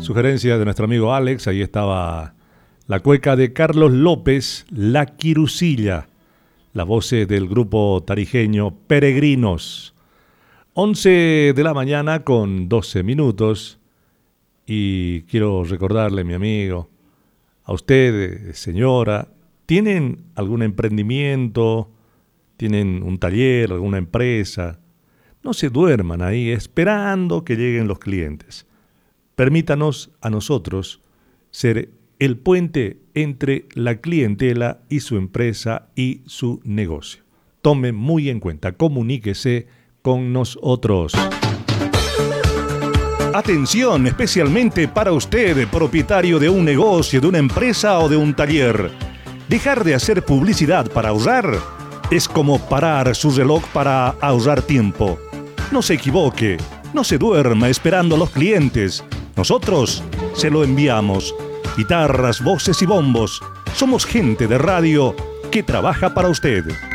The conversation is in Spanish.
Sugerencia de nuestro amigo Alex, ahí estaba la cueca de Carlos López, La Quirusilla, las voces del grupo tarijeño Peregrinos. 11 de la mañana con 12 minutos y quiero recordarle, mi amigo, a usted, señora, ¿tienen algún emprendimiento? ¿Tienen un taller, alguna empresa? No se duerman ahí esperando que lleguen los clientes. Permítanos a nosotros ser el puente entre la clientela y su empresa y su negocio. Tome muy en cuenta, comuníquese con nosotros. Atención, especialmente para usted, propietario de un negocio, de una empresa o de un taller. Dejar de hacer publicidad para ahorrar es como parar su reloj para ahorrar tiempo. No se equivoque, no se duerma esperando a los clientes. Nosotros se lo enviamos. Guitarras, voces y bombos. Somos gente de radio que trabaja para usted.